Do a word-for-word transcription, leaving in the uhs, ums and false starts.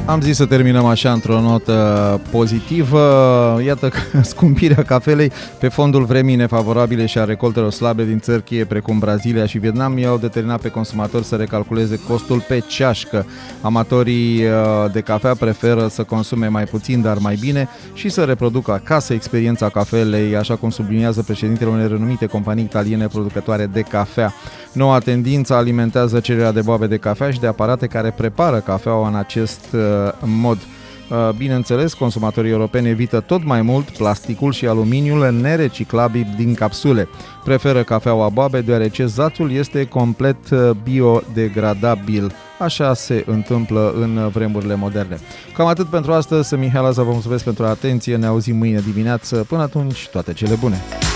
Am zis să terminăm așa într-o notă pozitivă. Iată că scumpirea cafelei pe fondul vremii nefavorabile și a recoltelor slabe din țări cheie precum Brazilia și Vietnam i-au determinat pe consumatori să recalculeze costul pe ceașcă. Amatorii de cafea preferă să consume mai puțin, dar mai bine și să reproducă acasă experiența cafelei, așa cum subliniază președintele unei renumite companii italiene producătoare de cafea. Noua tendință alimentează cererea de boabe de cafea și de aparate care prepară cafeaua în acest uh, mod. Uh, bineînțeles, consumatorii europeni evită tot mai mult plasticul și aluminiul nereciclabil din capsule. Preferă cafeaua boabe deoarece zațul este complet biodegradabil. Așa se întâmplă în vremurile moderne. Cam atât pentru astăzi. Mihai Laza, vă mulțumesc pentru atenție. Ne auzim mâine dimineață. Până atunci, toate cele bune!